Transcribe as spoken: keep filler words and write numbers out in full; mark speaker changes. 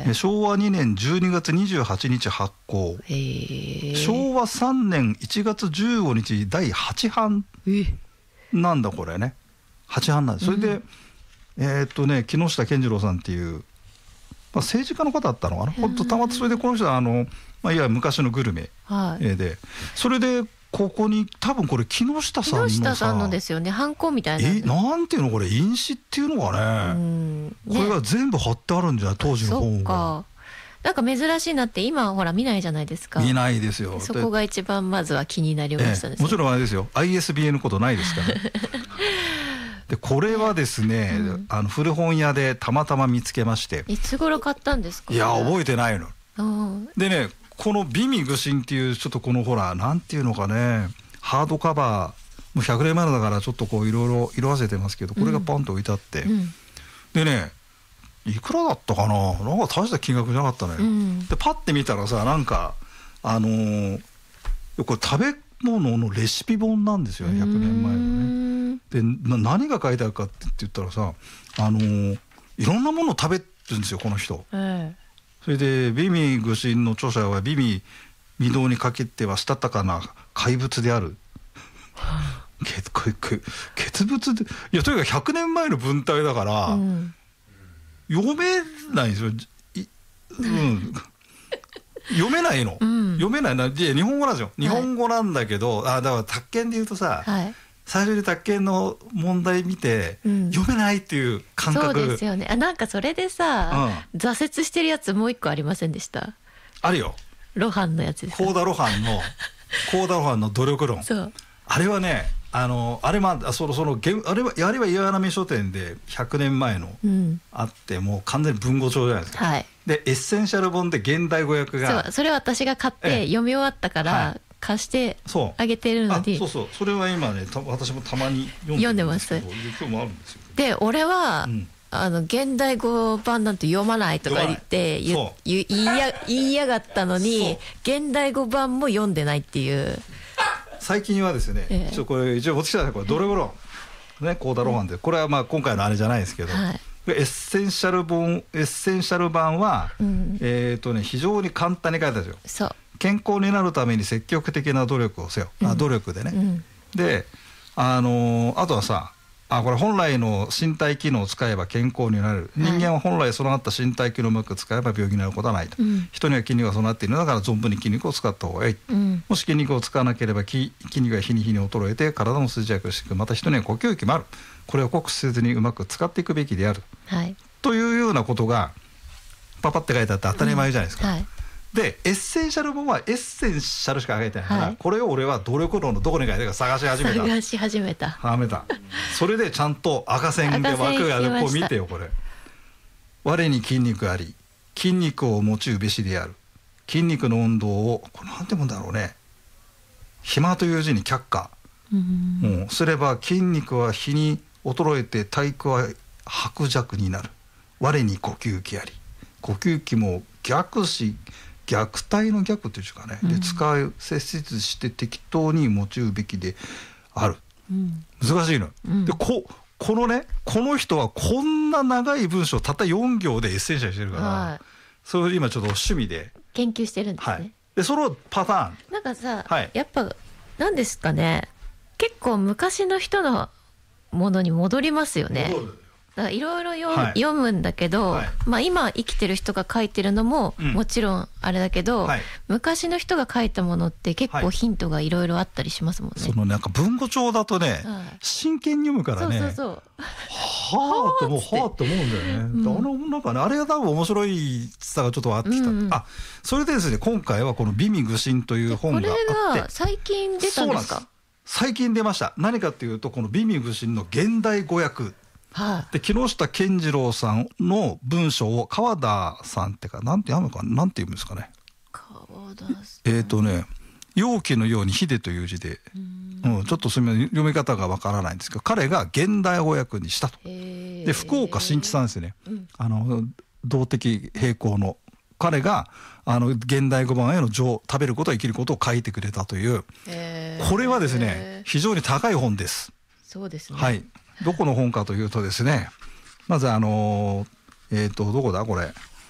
Speaker 1: えー、しょうわにねんじゅうにがつにじゅうはちにち発行、
Speaker 2: えー、
Speaker 1: しょうわさんねんいちがつじゅうごにちだいはちばんなんだこれね、はちばんなんです。それで、うん、えー、っとね木下健次郎さんっていう、まあ、政治家の方だったのかな、本当たまたそれでこの人はあの、まあ、いわゆる昔のグルメ、はい、でそれでここに多分これ木下さんのさ、
Speaker 2: 木下さんのですよね、ハンコみたいな、
Speaker 1: えなんていうのこれ、印紙っていうのかね、うんね、これが全部貼ってあるんじゃない、当時の本が。
Speaker 2: そっか、なんか珍しいなって今ほら見ないじゃないですか。
Speaker 1: 見ないですよ。
Speaker 2: そこが一番まずは気になりましたですね、
Speaker 1: ええ、もちろんあれですよ、 アイエスビーエヌ ことないですからでこれはですね、うん、あの古本屋でたまたま見つけまして。
Speaker 2: いつ頃買ったんですか。
Speaker 1: いや覚えてないの。でね、この美味愚心っていうちょっとこのほらなんていうのかね、ハードカバーもうひゃくねんまえのだからちょっとこういろいろ色あせてますけど、これがポンと置いてあって、うん、でねいくらだったかな、なんか大した金額じゃなかったのよ、うん、でパッて見たらさ、なんかあのー、これ食べ物のレシピ本なんですよね、ひゃくねんまえのね。でな何が書いてあるかって言ったらさ、あのー、いろんなものを食べるんですよこの人、えーそれで美味愚心の著者は美味未道にかけてはしたたかな怪物である傑物で、いやとにかくひゃくねんまえの文体だから、うん、読めないんですよ、うん、読めないの、うん、読めないな。で日本語なんですよ、日本語なんだけど、はい、あだから宅建で言うとさ、はい、最初に宅建の問題見て、うん、読めないっていう感覚。
Speaker 2: そうですよね。あなんかそれでさ、うん、挫折してるやつもう一個ありませんでした。
Speaker 1: あるよ、
Speaker 2: 露伴のやつです。
Speaker 1: 幸田露伴の幸田露伴の努力論。そうあれはね、あのあれまあそのそのあれはあれは岩波書店でひゃくねんまえの、うん、あってもう完全に文語帳じゃないですか、はい、でエッセンシャル本で現代語訳が、
Speaker 2: そうそれは私が買って読み終わったから、はい、貸してあげてるのに、
Speaker 1: そうそうそれは今ね私もたまに読んでますけど、今日もあるんですよ。
Speaker 2: で俺は、うん、あの現代語版なんて読まないとか言って言いや言いやがったのに現代語版も読んでないっていう。
Speaker 1: 最近はですね、ええ、ちょこれ一応持ってきたのはこれドレゴロンね、幸田露伴で、これはまあ今回のあれじゃないですけど、はい、エッセンシャル本エッセンシャル版は、うん、えっとね非常に簡単に書いてあるんですよ。そう健康になるために積極的な努力をせよ、うん、あ努力でね、うん、であのー、あとはさあこれ本来の身体機能を使えば健康になる、人間は本来備わった身体機能をうまく使えば病気になることはないと、うん、人には筋肉が備わっているのだから存分に筋肉を使った方がいい、うん、もし筋肉を使わなければ筋肉が日に日に衰えて体も衰弱していく、また人には呼吸器もある、これを酷使せずにうまく使っていくべきである、はい、というようなことがパパって書いてあって当たり前じゃないですか、うんはい、でエッセンシャル本はエッセンシャルしか書いてないから、はい、これを俺は努力論のどこに書いてるか探し始めた
Speaker 2: 探し始めた
Speaker 1: はめたそれでちゃんと赤線で枠がこう見てよ、これ我に筋肉あり筋肉を用うべしである、筋肉の運動をこれなんてもんだろうね、暇という字に却下、うん、もうすれば筋肉は日に衰えて体育は薄弱になる、我に呼吸器あり、呼吸器も逆し虐待の逆というかね、うん、で使う切実して適当に用うべきである、うん、難しいの、うん、で こ, このねこの人はこんな長い文章をたったよん行でエッセンシャルしてるから、はい、それ今ちょっと趣味で
Speaker 2: 研究してるんですね、はい、
Speaker 1: でそのパターン
Speaker 2: なんかさ、はい、やっぱ何ですかね、結構昔の人のものに戻りますよね。いろいろ読むんだけど、はい、まあ、今生きてる人が書いてるのももちろんあれだけど、うんはい、昔の人が書いたものって結構ヒントがいろいろあったりしますもんね、はい、そのなんか
Speaker 1: 文語帳だとね、はい、真剣に読むからね、そうそうそうはあってもうはあって思うんだよね、うん、あのなんかねあれが多分面白いさがちょっとあってきた、うんうん、あそれでですね今回はこの美味愚心という本があって、
Speaker 2: これが最近出たんですか。
Speaker 1: 最近出ました。何かっていうとこの美味愚心の現代語訳はあ、で木下健次郎さんの文章を川田さんってかなんて読むかなんて読むんですかね。
Speaker 2: 川田さん
Speaker 1: えっとね容器のように秀という字で、うん、ちょっとすみません読み方がわからないんですけど彼が現代語訳にしたと。で福岡伸一さんですね、うん、あの動的平衡の彼があの現代語版への情食べることは生きることを書いてくれたという、これはですね非常に高い本です。
Speaker 2: そうですね、
Speaker 1: はいどこの本かというとですね、まずあのー、えっとどこだこれ